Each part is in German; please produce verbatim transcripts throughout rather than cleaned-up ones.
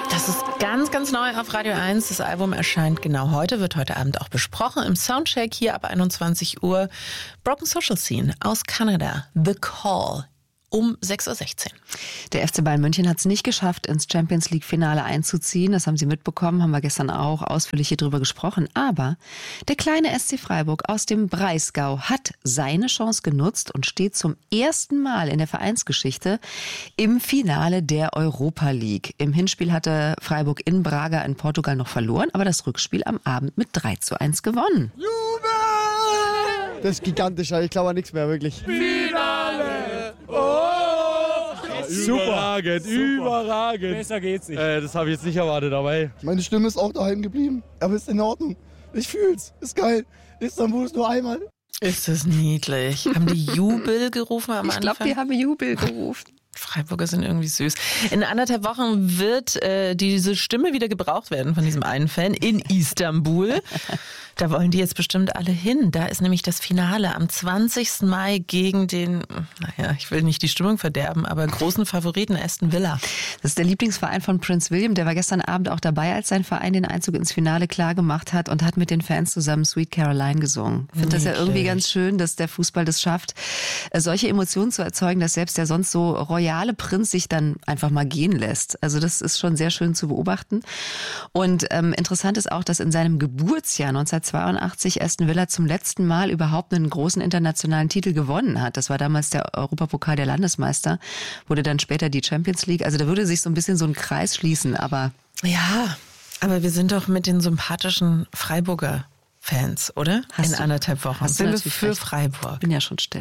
Das ist ganz, ganz neu auf Radio eins. Das Album erscheint genau heute, wird heute Abend auch besprochen im Soundcheck hier ab einundzwanzig Uhr. Broken Social Scene aus Kanada, The Call. Um sechs Uhr sechzehn. Der F C Bayern München hat es nicht geschafft, ins Champions League Finale einzuziehen. Das haben Sie mitbekommen, haben wir gestern auch ausführlich hier drüber gesprochen. Aber der kleine S C Freiburg aus dem Breisgau hat seine Chance genutzt und steht zum ersten Mal in der Vereinsgeschichte im Finale der Europa League. Im Hinspiel hatte Freiburg in Braga in Portugal noch verloren, aber das Rückspiel am Abend mit drei zu eins gewonnen. Jubel! Das ist gigantisch, ich glaube an nichts mehr, wirklich. Finale! Oh! Super. Überragend, Super. überragend. Besser geht's nicht. Äh, das habe ich jetzt nicht erwartet, aber hey. Meine Stimme ist auch daheim geblieben, aber ist in Ordnung. Ich fühl's, ist geil. Istanbul ist nur einmal. Ist das niedlich. Haben die Jubel gerufen am Anfang? Ich glaube, die haben Jubel gerufen. Freiburger sind irgendwie süß. In anderthalb Wochen wird äh, diese Stimme wieder gebraucht werden von diesem einen Fan in Istanbul. Da wollen die jetzt bestimmt alle hin. Da ist nämlich das Finale am zwanzigsten Mai gegen den, naja, ich will nicht die Stimmung verderben, aber großen Favoriten Aston Villa. Das ist der Lieblingsverein von Prince William. Der war gestern Abend auch dabei, als sein Verein den Einzug ins Finale klar gemacht hat und hat mit den Fans zusammen Sweet Caroline gesungen. Ich finde das ja irgendwie ganz schön, dass der Fußball das schafft, solche Emotionen zu erzeugen, dass selbst der sonst so royale Prinz sich dann einfach mal gehen lässt. Also das ist schon sehr schön zu beobachten. Und ähm, interessant ist auch, dass in seinem Geburtsjahr neunzehnhundertzweiundachtzig Aston Villa zum letzten Mal überhaupt einen großen internationalen Titel gewonnen hat. Das war damals der Europapokal der Landesmeister, wurde dann später die Champions League. Also da würde sich so ein bisschen so ein Kreis schließen, aber... Ja, aber wir sind doch mit den sympathischen Freiburger Fans, oder? Hast in du, anderthalb Wochen. Hast Sind du wir für recht. Freiburg. Bin ja schon still.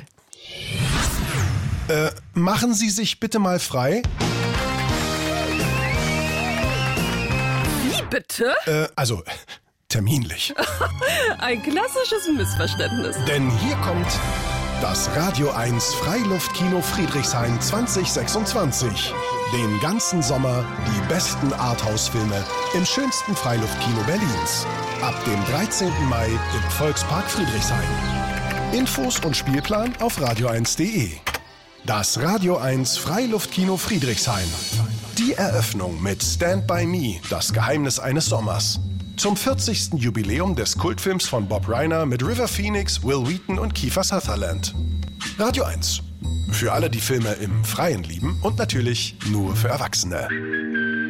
Äh, machen Sie sich bitte mal frei. Wie bitte? Äh, also, terminlich. Ein klassisches Missverständnis. Denn hier kommt das Radio eins Freiluftkino Friedrichshain zwanzig sechsundzwanzig. Den ganzen Sommer die besten Arthouse-Filme im schönsten Freiluftkino Berlins. Ab dem dreizehnten Mai im Volkspark Friedrichshain. Infos und Spielplan auf radio eins punkt de. Das Radio eins Freiluftkino Friedrichshain. Die Eröffnung mit Stand By Me, das Geheimnis eines Sommers. Zum vierzigsten Jubiläum des Kultfilms von Bob Reiner mit River Phoenix, Will Wheaton und Kiefer Sutherland. Radio eins. Für alle, die Filme im Freien lieben und natürlich nur für Erwachsene.